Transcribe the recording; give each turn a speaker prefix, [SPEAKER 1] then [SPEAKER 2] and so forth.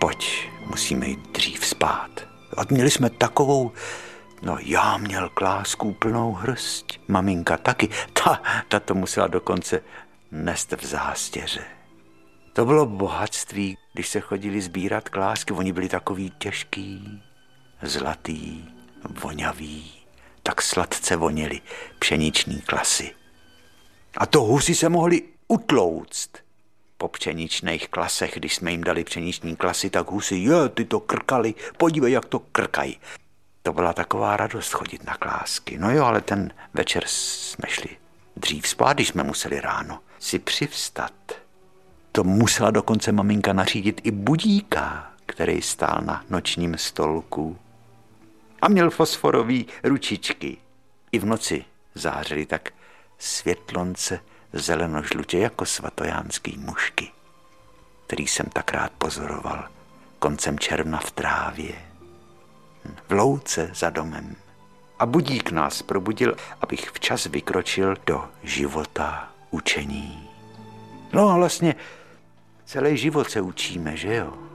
[SPEAKER 1] pojď, musíme jít dřív spát. A měli jsme takovou, no já měl klásku plnou hrst, maminka taky, ta to musela dokonce nést v zástěře. To bylo bohatství, když se chodili sbírat klásky, oni byli takový těžký, zlatý, vonavý, tak sladce vonili pšeniční klasy. A to husy se mohli utlouct. Po pšeničných klasech, když jsme jim dali pšeniční klasy, tak husy, ty to krkali, podívej, jak to krkají. To byla taková radost chodit na klásky. No jo, ale ten večer jsme šli dřív spát, když jsme museli ráno si přivstat. To musela dokonce maminka nařídit i budíka, který stál na nočním stolku. A měl fosforový ručičky. I v noci zářily tak světlonce zelenožlutě jako svatojánský mušky, který jsem tak rád pozoroval koncem června v trávě, v louce za domem. A budík nás probudil, abych včas vykročil do života učení. No a vlastně celý život se učíme, že jo?